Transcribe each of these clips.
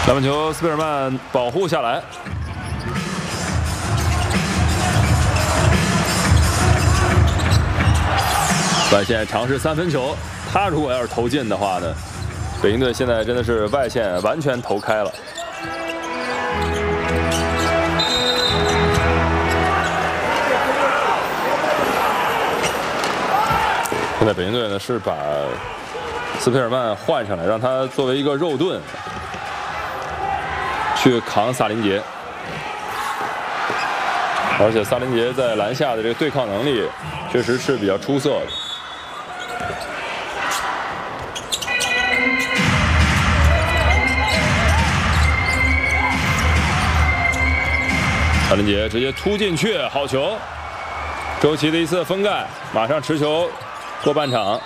篮板球，斯佩尔曼保护下来。外线尝试3分球，他如果要是投进的话呢，北京队现在真的是外线完全投开了。现在北京队呢是把斯佩尔曼换上来，让他作为一个肉盾去扛萨林杰，而且萨林杰在篮下的这个对抗能力确实是比较出色的。萨林杰直接突进去，好球！周琦的一次封盖，马上持球过半场。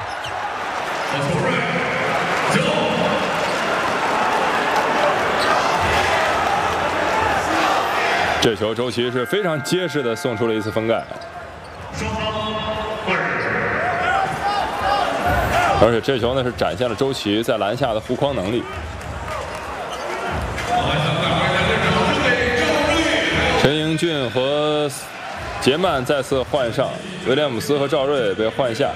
这球周琦是非常结实的送出了一次封盖，而且这球呢是展现了周琦在篮下的护框能力。陈英俊和杰曼再次换上，威廉姆斯和赵睿被换下。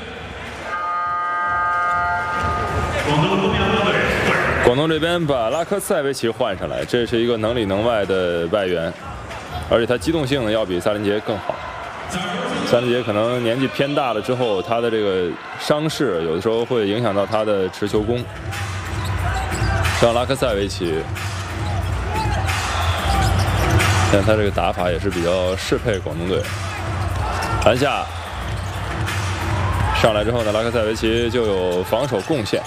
广东这边把拉科塞维奇换上来，这是一个能里能外的外援，而且他机动性要比萨林杰更好。萨林杰可能年纪偏大了之后，他的这个伤势有的时候会影响到他的持球功。像拉科塞维奇，但他这个打法也是比较适配广东队。篮下上来之后呢，拉科塞维奇就有防守贡献。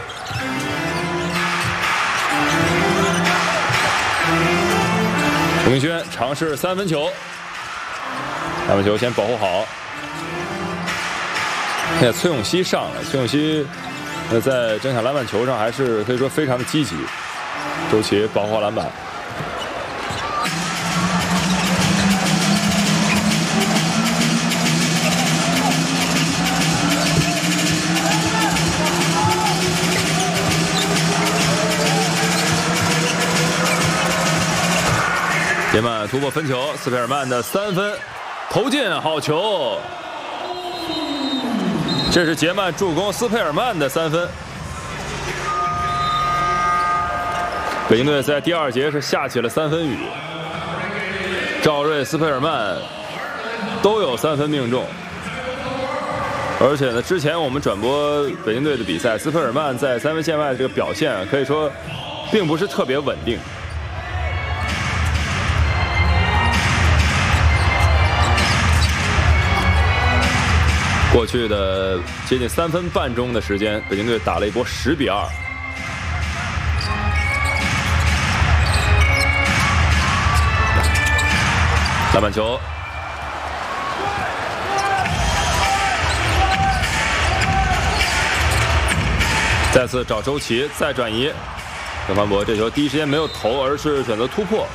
吴明轩尝试3分球，篮板球先保护好。现在崔永熙上了，崔永熙在争抢篮板球上还是可以说非常的积极。周琦保护好篮板。杰曼突破分球，斯佩尔曼的3分投进，好球！这是杰曼助攻斯佩尔曼的3分。北京队在第2节是下起了3分雨，赵睿、斯佩尔曼都有3分命中。而且呢，之前我们转播北京队的比赛，斯佩尔曼在3分线外的这个表现可以说并不是特别稳定。过去的接近3分半钟的时间，北京队打了一波10比2。篮板球，再次找周琦，再转移。郑凡博这球第一时间没有投，而是选择突破。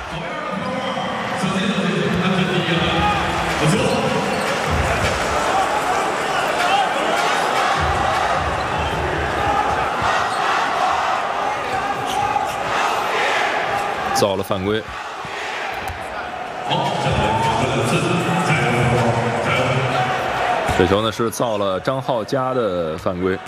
造了犯规，这球呢是造了张浩佳的犯规。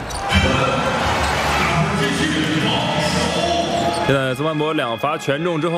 现在曾凡博2罚全中之后。